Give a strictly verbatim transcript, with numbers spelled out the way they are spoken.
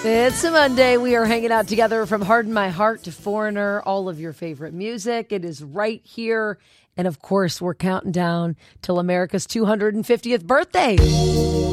It's a Monday. We are hanging out together from Harden My Heart to Foreigner, all of your favorite music. It is right here. And of course, we're counting down till America's two hundred fiftieth birthday.